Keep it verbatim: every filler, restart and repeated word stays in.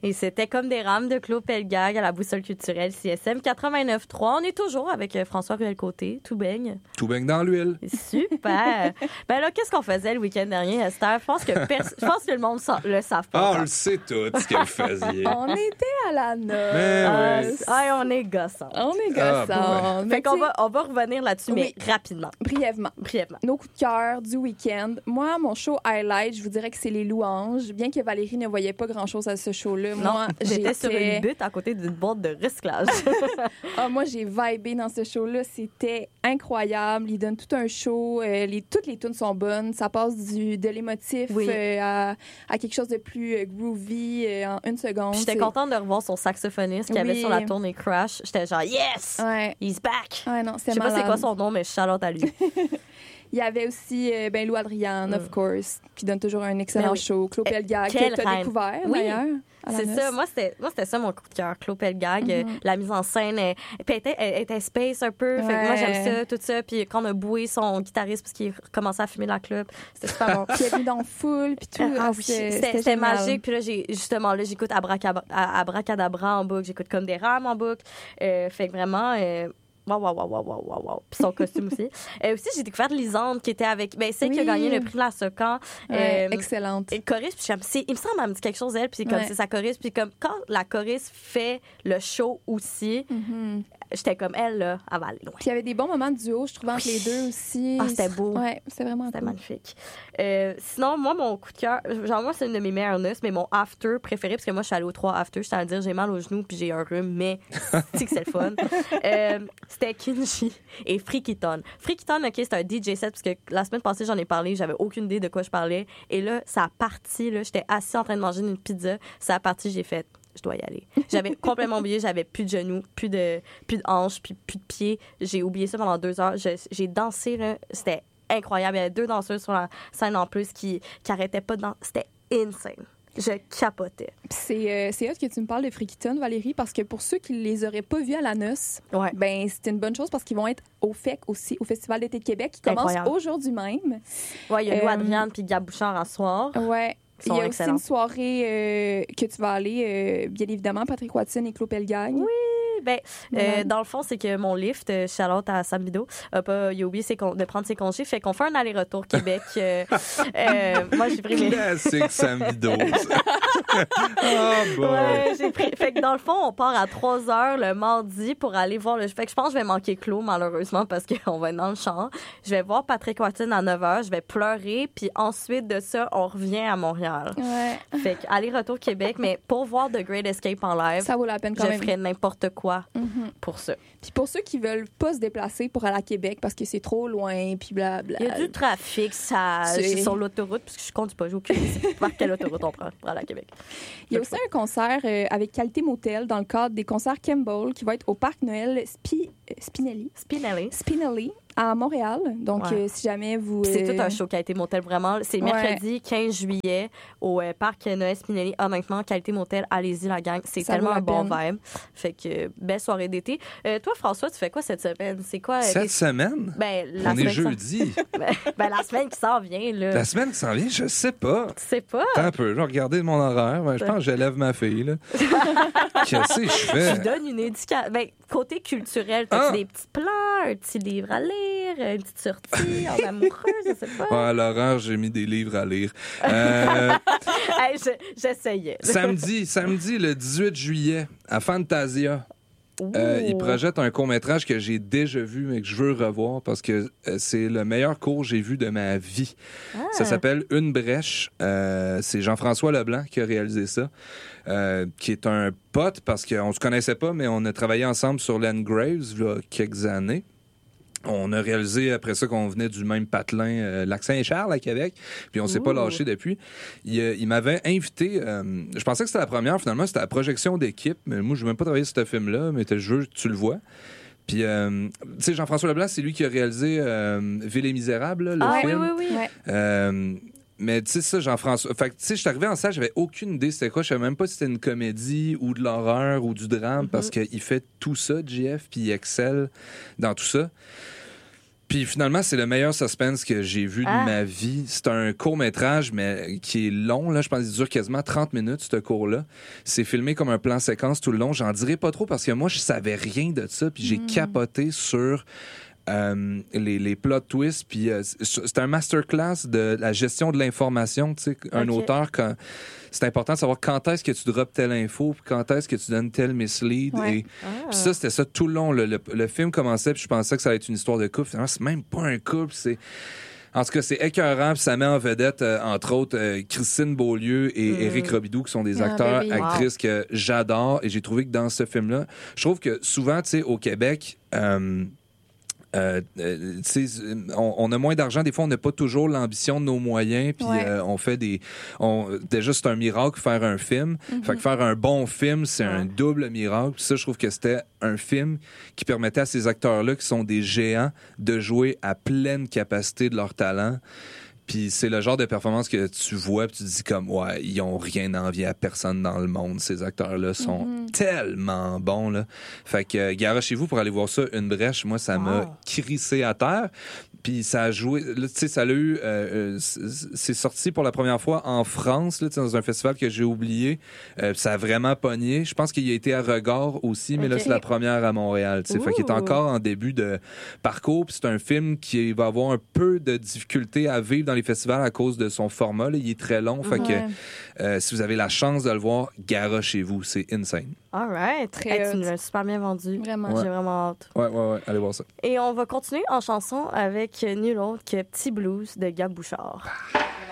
Et c'était Comme des rames de Claude Pelgag à la Boussole culturelle C S M quatre-vingt-neuf trois. On est toujours avec euh, François Ruel-Côté. Tout baigne. Tout baigne dans l'huile. Super. Ben là, qu'est-ce qu'on faisait le week-end dernier, Esther? Je pense que, pers- je pense que le monde sa- le savent pas. Ah, encore. on le sait tout, ce que vous faisiez. On était à la noce. Mais Ah, oui. ah, on est gossants. On est Ah, gossants. Fait Mais qu'on tu sais, va, on va revenir là-dessus, mais Oui. rapidement. brièvement. Brièvement. Nos coups de cœur du week-end. Moi, mon show highlight, je vous dirais que c'est les louanges. Bien que Valérie ne voyait pas grand-chose à ce show-là, Non, moi, j'étais sur j'étais- une butte à côté d'une boîte de recyclage. Ah, moi, j'ai vibé dans ce show-là. C'était incroyable. Ils donnent tout un show. Euh, les, toutes les tunes sont bonnes. Ça passe du, de l'émotif Oui. euh, à, à quelque chose de plus euh, groovy euh, en une seconde. J'étais C'est- contente de revoir son saxophoniste qui avait Oui. sur la tournée Crash. J'étais genre, yes! Ouais. He's back! Ouais, non, Je c'est sais pas c'est malade. quoi son nom, mais je chalote à lui. Il y avait aussi euh, ben, Lou Adrian, of Mm. course, qui donne toujours un excellent Ben oui. show. Claude Eh, Pelgag, quelle que tu as reine. découvert, Oui. d'ailleurs. à la C'est noce. ça. Moi, c'était, moi, c'était ça mon coup de cœur. Claude Pelgag, euh, Mhm. la mise en scène, elle, puis elle était, elle était space un peu. Fait que moi, Ouais. j'aime ça, tout ça. Puis quand on a boué son guitariste parce qu'il commençait à fumer la clope, c'était super bon. Puis il y avait dans full, puis tout. Ah Ah, oui, c'était- c'était, c'était génial. magique. Puis là, j'ai, justement, là, j'écoute Abracab- à- Abracadabra en boucle, j'écoute Comme des rames en boucle. Euh, fait que vraiment, euh, waouh, waouh, waouh, waouh, waouh, waouh, waouh. Puis son costume aussi. Euh, aussi, j'ai découvert Lisande qui était avec, ben, celle qui a Oui. gagné le prix de la Socan. Ouais, Euh, excellente. Et choriste, puis je suis comme, c'est- il me semble qu'elle me dit quelque chose, elle, puis comme Ouais. c'est sa choriste, puis comme quand la choriste fait le show aussi, Mhm. j'étais comme elle, là, elle va aller loin. Puis il y avait des bons moments de duo, je trouvais, entre les deux aussi. Ah, c'était beau. Ouais, c'était vraiment C'était cool. magnifique. Euh, sinon, moi, mon coup de cœur, genre, moi, c'est une de mes meilleures noces, mais mon after préféré, parce que moi, je suis allée aux trois after, je tiens à dire, j'ai mal aux genoux, puis j'ai un rhume, mais c'est que c'est le fun. Euh, c'était Kinji et Frikiton. Frikiton, OK, c'est un D J set, parce que la semaine passée, j'en ai parlé, j'avais aucune idée de quoi je parlais. Et là, ça a parti, là, j'étais assise en train de manger une pizza, ça a parti, j'ai fait, je dois y aller. J'avais complètement oublié, j'avais plus de genoux, plus de, plus de hanches, puis plus de pieds. J'ai oublié ça pendant deux heures. Je- j'ai dansé, là, c'était incroyable. Il y avait deux danseuses sur la scène en plus qui, qui arrêtaient pas de danser. C'était insane. Je capotais. Puis c'est euh, c'est hot que tu me parles de Frikiton, Valérie, parce que pour ceux qui ne les auraient pas vus à la noce, Ouais. ben c'est une bonne chose parce qu'ils vont être au F E C aussi, au Festival d'été de Québec, qui commence Incroyable. aujourd'hui même. Ouais, il y a Lou Euh, Adriane puis Gab Bouchard en soir. Ouais. Ils Il sont y a excellents. aussi une soirée euh, que tu vas aller, euh, bien évidemment, Patrick Watson et Claude Pelgag. Oui. Ben, euh, Malade. dans le fond, c'est que mon lift, euh, Charlotte à Sam Bido, a pas, il a oublié ses con- de prendre ses congés. Fait qu'on fait un aller-retour Québec. euh, euh, moi, j'ai pris mes. Classique Sam Bido. Ah, boy. Ouais, j'ai pris. Fait que dans le fond, on part à trois heures le mardi pour aller voir le. Fait que je pense que je vais manquer Claude, malheureusement, parce qu'on va être dans le champ. Je vais voir Patrick Watson à neuf heures. Je vais pleurer. Puis ensuite de ça, on revient à Montréal. Ouais. Fait que aller-retour Québec. Mais pour voir The Great Escape en live, Ça vaut la peine quand je même. ferais n'importe quoi Mhm. pour ça. Puis pour ceux qui veulent pas se déplacer pour aller à Québec parce que c'est trop loin, puis blabla. Il y a du trafic, ça, C'est- c'est sur l'autoroute, parce que je conduis pas, j'ai aucune idée par quelle autoroute on prend pour aller à Québec. Il y a aussi un concert euh, avec Qualité Motel dans le cadre des concerts Campbell qui va être au Parc Noël Spi- euh, Spinelli. Spinelli. Spinelli à Montréal. Donc, Ouais. euh, si jamais vous... Puis c'est euh, tout un show Qualité Motel, vraiment. C'est Ouais. mercredi quinze juillet au euh, Parc Noël Spinelli. Honnêtement, Qualité Motel, allez-y la gang. C'est Ça tellement vaut la un bon peine. vibe. Fait que, euh, belle soirée d'été. Euh, toi, François, tu fais quoi cette semaine? C'est quoi? euh, Cette tes- semaine? Ben, la On est semaine qui s'en- jeudi. Ben, ben, la semaine qui s'en vient, là. La semaine qui s'en vient, je sais pas. Tu sais pas? Attends un peu, je vais regarder mon horaire. Ben, je pense que j'élève ma fille. Là. Qu'est-ce que je Je fais? donne une éducation. Ben, côté culturel, t'as Ah! des petits plans, un petit livre à lire, une petite sortie en amoureux, je sais pas. Ouais, à l'horaire, j'ai mis des livres à lire. Euh, Hey, je- j'essayais. samedi, samedi, le dix-huit juillet, à Fantasia. Euh, Ouh. il projette un court-métrage que j'ai déjà vu, mais que je veux revoir parce que euh, c'est le meilleur court que j'ai vu de ma vie. Ah. Ça s'appelle Une brèche. Euh, c'est Jean-François Leblanc qui a réalisé ça, euh, qui est un pote parce qu'on se connaissait pas, mais on a travaillé ensemble sur Len Graves il y a quelques années. On a réalisé après ça qu'on venait du même patelin, euh, Lac-Saint-Charles à Québec, puis on s'est pas Ouh. lâché depuis. Il, euh, il m'avait invité, euh, je pensais que c'était la première, finalement c'était la projection d'équipe, mais moi je veux même pas travailler sur ce film-là, mais je veux que tu le vois. Puis, euh, tu sais, Jean-François Leblanc, c'est lui qui a réalisé euh, Ville et Misérable, là, le Ah oui, film. oui, oui. Ouais. Euh, mais tu sais, ça, Jean-François. Fait que, tu sais, je suis arrivé en salle, j'avais aucune idée c'était quoi. Je savais même pas si c'était une comédie ou de l'horreur ou du drame Mm-hmm. parce qu'il fait tout ça, J F, puis il excelle dans tout ça. Puis finalement, c'est le meilleur suspense que j'ai vu Ah. de ma vie. C'est un court-métrage, mais qui est long. Là, je pense qu'il dure quasiment trente minutes, ce cours-là. C'est filmé comme un plan séquence tout le long. J'en dirai pas trop parce que moi, je savais rien de ça. Puis j'ai Mm. capoté sur euh, les, les plot twists. Puis euh, c'est un masterclass de la gestion de l'information. Tu sais, un Ok. auteur, quand... c'est important de savoir quand est-ce que tu drops telle info, puis quand est-ce que tu donnes tel mislead. Ouais. Et Ah. puis ça, c'était ça tout le long. Le, le, le film commençait, puis je pensais que ça allait être une histoire de couple. Finalement, c'est même pas un couple. C'est... En tout cas, c'est écœurant, puis ça met en vedette, euh, entre autres, euh, Christine Beaulieu et Mm. Éric Robidoux, qui sont des Ah, acteurs, ben oui. actrices que j'adore. Et j'ai trouvé que dans ce film-là, je trouve que souvent, tu sais, au Québec... Euh, Euh, euh, tu sais, on, on a moins d'argent. Des fois, on n'a pas toujours l'ambition de nos moyens. Puis Ouais. euh, on fait des. On, déjà, c'est un miracle faire un film. Mhm. Fait que faire un bon film, c'est Ouais. un double miracle. Puis ça, je trouve que c'était un film qui permettait à ces acteurs-là, qui sont des géants, de jouer à pleine capacité de leur talent. Puis c'est le genre de performance que tu vois, puis tu te dis comme, ouais, ils ont rien envie à personne dans le monde. Ces acteurs-là sont Mhm. tellement bons, là. Fait que, euh, garochez-vous pour aller voir ça, Une brèche. Moi, ça m'a Wow. crissé à terre. Puis ça a joué, là, tu sais, ça l'a eu, euh, euh, c'est c'est sorti pour la première fois en France, là, tu sais, dans un festival que j'ai oublié. Euh, ça a vraiment pogné. Je pense qu'il a été à Regard aussi, mais là, Ok. c'est la première à Montréal, tu sais. Fait qu'il est Ouh. encore en début de parcours. Puis c'est un film qui va avoir un peu de difficulté à vivre dans les festivals à cause de son format, là. Il est très long. Fait Ouais. que euh, si vous avez la chance de le voir, garochez-vous. C'est insane. All right. Très Hey, tu hot. nous l'as super bien vendu. Vraiment. Ouais. J'ai vraiment hâte. Ouais, ouais, ouais. Allez voir ça. Et on va continuer en chanson avec nul autre que Petit Blues de Gab Bouchard.